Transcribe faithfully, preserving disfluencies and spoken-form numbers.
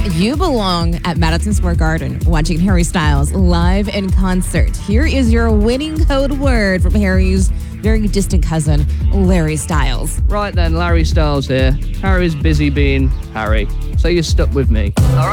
You belong at Madison Square Garden watching Harry Styles live in concert. Here is your winning code word from Harry's very distant cousin, Larry Styles. Right then, Larry Styles here. Harry's busy being Harry, so you're stuck with me.